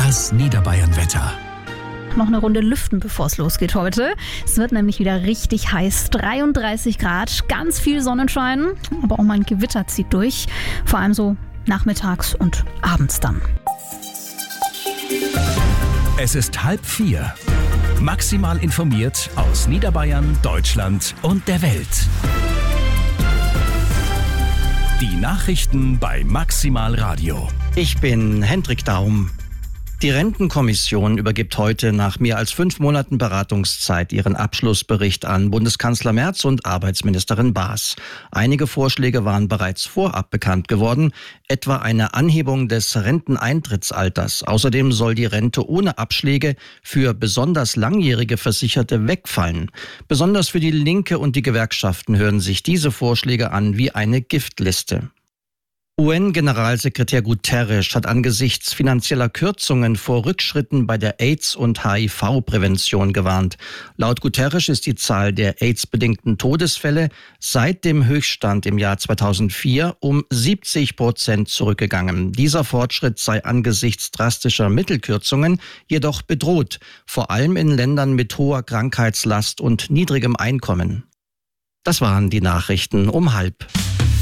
Das Niederbayern-Wetter. Noch eine Runde lüften, bevor es losgeht heute. Es wird nämlich wieder richtig heiß. 33 Grad, ganz viel Sonnenschein, aber auch mal ein Gewitter zieht durch. Vor allem so nachmittags und abends dann. Es ist 3:30. Maximal informiert aus Niederbayern, Deutschland und der Welt. Die Nachrichten bei Maximal Radio. Ich bin Hendrik Daum. Die Rentenkommission übergibt heute nach mehr als 5 Monaten Beratungszeit ihren Abschlussbericht an Bundeskanzler Merz und Arbeitsministerin Baas. Einige Vorschläge waren bereits vorab bekannt geworden, etwa eine Anhebung des Renteneintrittsalters. Außerdem soll die Rente ohne Abschläge für besonders langjährige Versicherte wegfallen. Besonders für die Linke und die Gewerkschaften hören sich diese Vorschläge an wie eine Giftliste. UN-Generalsekretär Guterres hat angesichts finanzieller Kürzungen vor Rückschritten bei der AIDS- und HIV-Prävention gewarnt. Laut Guterres ist die Zahl der AIDS-bedingten Todesfälle seit dem Höchststand im Jahr 2004 um 70% zurückgegangen. Dieser Fortschritt sei angesichts drastischer Mittelkürzungen jedoch bedroht, vor allem in Ländern mit hoher Krankheitslast und niedrigem Einkommen. Das waren die Nachrichten um 3:30.